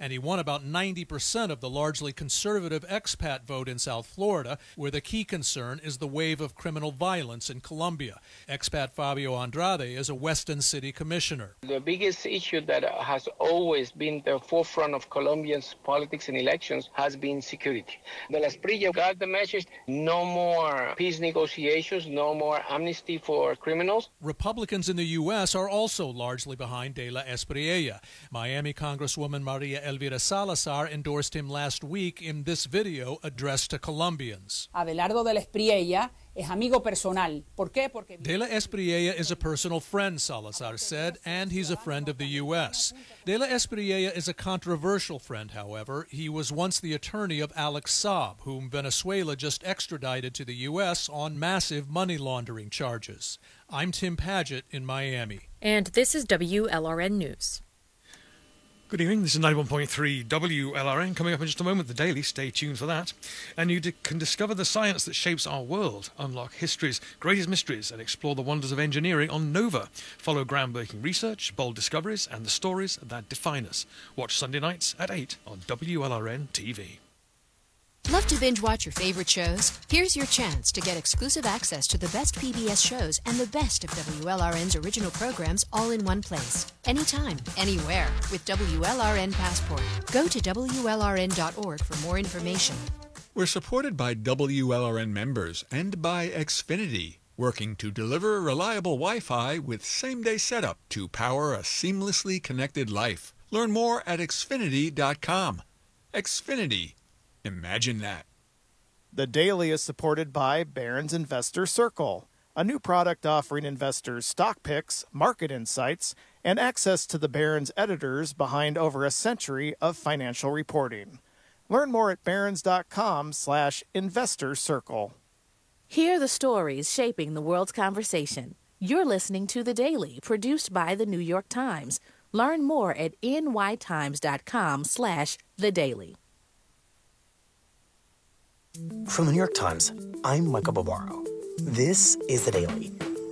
and he won about 90% of the largely conservative expat vote in South Florida, where the key concern is the wave of criminal violence in Colombia. Expat Fabio Andrade is a Weston City commissioner. The biggest issue that has always been the forefront of Colombia's politics and elections has been security. De la Espriella got the message: no more peace negotiations, no more amnesty for criminals. Republicans in the U.S. are also largely behind De la Espriella. Miami Congresswoman Maria Elvira Salazar endorsed him last week in this video addressed to Colombians. Abelardo de la Espriella es amigo personal. ¿Por qué? Porque De la Espriella is a personal friend, Salazar said, and he's a friend of the U.S. De la Espriella is a controversial friend, however. He was once the attorney of Alex Saab, whom Venezuela just extradited to the U.S. on massive money laundering charges. I'm Tim Padgett in Miami. And this is WLRN News. Good evening, this is 91.3 WLRN. Coming up in just a moment, The Daily. Stay tuned for that. And you can discover the science that shapes our world, unlock history's greatest mysteries, and explore the wonders of engineering on Nova. Follow groundbreaking research, bold discoveries, and the stories that define us. Watch Sunday nights at 8 on WLRN TV. Love to binge watch your favorite shows? Here's your chance to get exclusive access to the best PBS shows and the best of WLRN's original programs all in one place. Anytime, anywhere with WLRN Passport. Go to WLRN.org for more information. We're supported by WLRN members and by Xfinity, working to deliver reliable Wi-Fi with same-day setup to power a seamlessly connected life. Learn more at Xfinity.com. Xfinity. Imagine that. The Daily is supported by Barron's Investor Circle, a new product offering investors stock picks, market insights, and access to the Barron's editors behind over a century of financial reporting. Learn more at barrons.com/investor circle. Hear the stories shaping the world's conversation. You're listening to The Daily, produced by The New York Times. Learn more at nytimes.com/thedaily. From The New York Times, I'm Michael Barbaro. This is The Daily.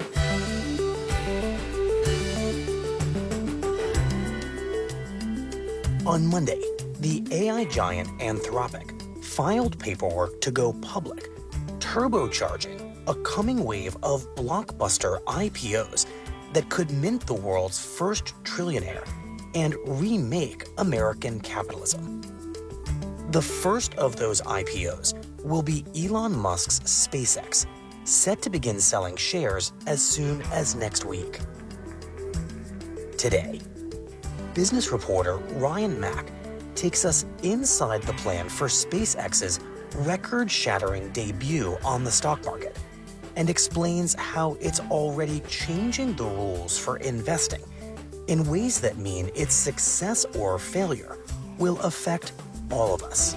On Monday, the AI giant Anthropic filed paperwork to go public, turbocharging a coming wave of blockbuster IPOs that could mint the world's first trillionaire and remake American capitalism. The first of those IPOs will be Elon Musk's SpaceX, set to begin selling shares as soon as next week. Today, business reporter Ryan Mack takes us inside the plan for SpaceX's record-shattering debut on the stock market and explains how it's already changing the rules for investing in ways that mean its success or failure will affect all of us.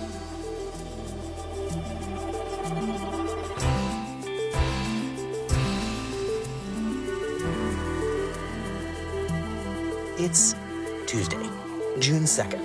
It's Tuesday, June 2nd.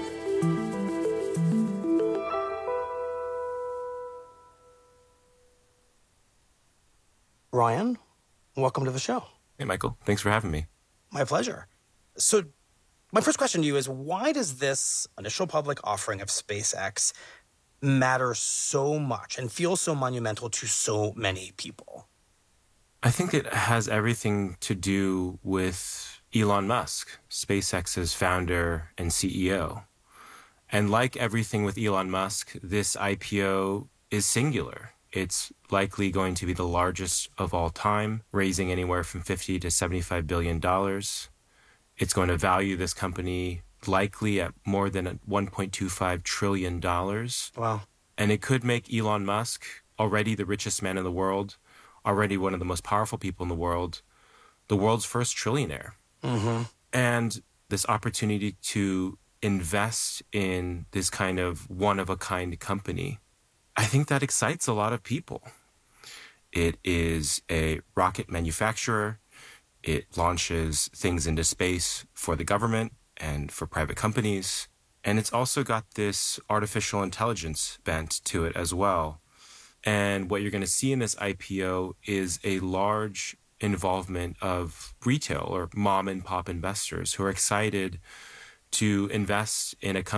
Ryan, welcome to the show. Hey, Michael. Thanks for having me. My pleasure. So, my first question to you is, why does this initial public offering of SpaceX matter so much and feel so monumental to so many people? I think it has everything to do with Elon Musk, SpaceX's founder and CEO. And like everything with Elon Musk, this IPO is singular. It's likely going to be the largest of all time, raising anywhere from $50 to $75 billion. It's going to value this company likely at more than $1.25 trillion. Wow. And it could make Elon Musk, already the richest man in the world, already one of the most powerful people in the world's first trillionaire. Mm-hmm. And this opportunity to invest in this kind of one-of-a-kind company, I think that excites a lot of people. It is a rocket manufacturer. It launches things into space for the government and for private companies. And it's also got this artificial intelligence bent to it as well. And what you're going to see in this IPO is a large involvement of retail or mom and pop investors who are excited to invest in a company